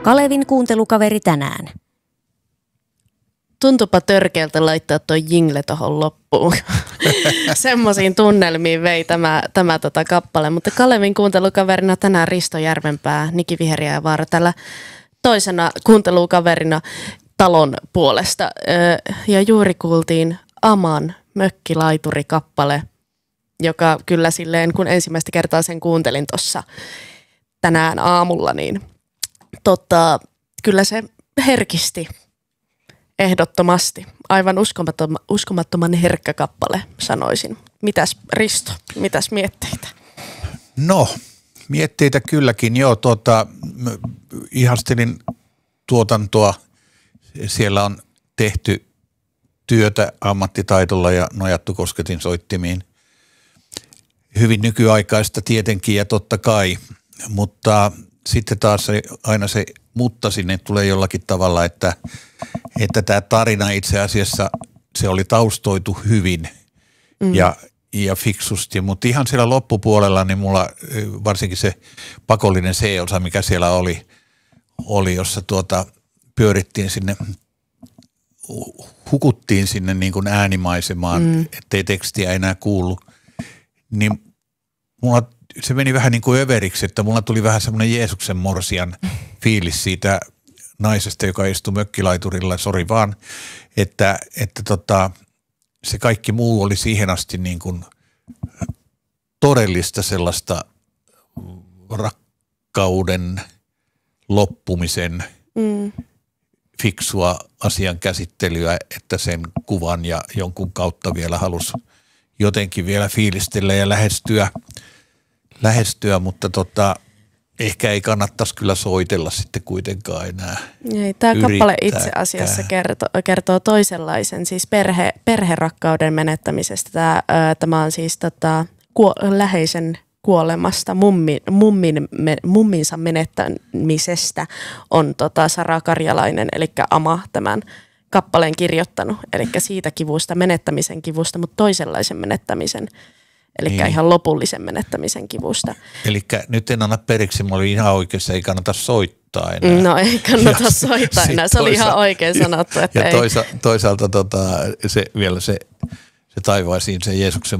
Kalevin kuuntelukaveri tänään. Tuntupa törkeältä laittaa toi jingle tohon loppuun. Semmoisiin tunnelmiin vei tämä kappale. Mutta Kalevin kuuntelukaverina tänään Risto Järvenpää, Niki Viheriävaara tällä toisena kuuntelukaverina talon puolesta. Ja juuri kuultiin Aman Mökkilaituri-kappale, joka kyllä silleen, kun ensimmäistä kertaa sen kuuntelin tuossa tänään aamulla, niin kyllä se herkisti ehdottomasti. Aivan uskomattoman herkkä kappale, sanoisin. Mitäs Risto, mitäs mietteitä? No, mietteitä kylläkin. Joo, ihastelin tuotantoa. Siellä on tehty työtä ammattitaitolla ja nojattu kosketinsoittimiin. Hyvin nykyaikaista tietenkin ja totta kai, mutta sitten taas aina se mutta sinne tulee jollakin tavalla, että tämä tarina itse asiassa se oli taustoitu hyvin ja fiksusti, mutta ihan siellä loppupuolella niin mulla varsinkin se pakollinen C-osa, mikä siellä oli jossa pyörittiin sinne, hukuttiin sinne niin kuin äänimaisemaan, ettei tekstiä enää kuulu, niin mulla se meni vähän niin kuin överiksi, että mulla tuli vähän semmoinen Jeesuksen morsian fiilis siitä naisesta, joka istui mökkilaiturilla, sori vaan, että se kaikki muu oli siihen asti niin kuin todellista sellaista rakkauden loppumisen fiksua asian käsittelyä, että sen kuvan ja jonkun kautta vielä halusi jotenkin vielä fiilistellä ja lähestyä, mutta ehkä ei kannattaisi kyllä soitella sitten kuitenkaan enää. Ei, tämä kappale itse asiassa kertoo toisenlaisen, siis perherakkauden menettämisestä. Tämä on siis läheisen kuolemasta, mumminsa menettämisestä on Sara Karjalainen, eli Ama tämän kappaleen kirjoittanut, eli siitä kivusta, menettämisen kivusta, mutta toisenlaisen menettämisen. Eli niin. Ihan lopullisen menettämisen kivusta. Eli nyt en anna periksi, mä olin ihan oikeassa, ei kannata soittaa enää. No ei kannata soittaa enää, se oli ihan oikein sanottu. Että ja toisaalta se taivaisiin se Jeesuksen